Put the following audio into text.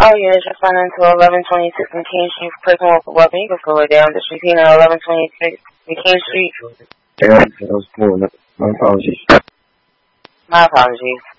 All units responding to 1126 McKean Street, person with a weapon. You can slow it down. Just repeating 1126 McKean Street. Yeah, that was cool. My apologies. My apologies.